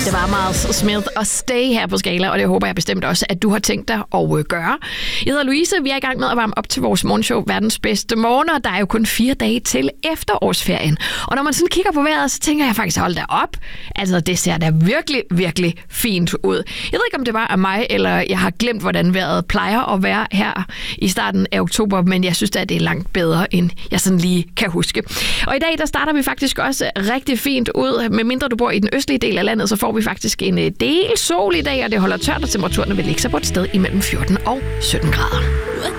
Det var Miles Smith og Stay her på Skala, og det håber jeg bestemt også, at du har tænkt dig at gøre. Jeg hedder Louise, vi er i gang med at varme op til vores morgenshow Verdens Bedste Morgener. Der er jo kun 4 dage til efterårsferien. Og når man sådan kigger på vejret, så tænker jeg faktisk, hold da op. Altså, det ser da virkelig, virkelig fint ud. Jeg ved ikke, om det bare er mig, eller jeg har glemt, hvordan vejret plejer at være her i starten af oktober, men jeg synes at det er langt bedre, end jeg sådan lige kan huske. Og i dag, der starter vi faktisk også rigtig fint ud. Medmindre du bor i den østlige del af landet, så får vi faktisk en del sol i dag, og det holder tørt, og temperaturerne vil ligge sig på et sted imellem 14 og 17 grader.